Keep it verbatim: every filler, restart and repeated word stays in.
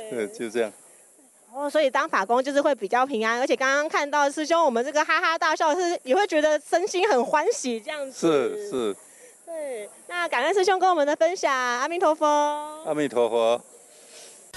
对，就这样。 哦，所以当法工就是会比较平安，而且刚刚看到师兄我们这个哈哈大笑，是也会觉得身心很欢喜这样子。 是是。 对，那感恩师兄跟我们的分享，阿弥陀佛。 阿弥陀佛。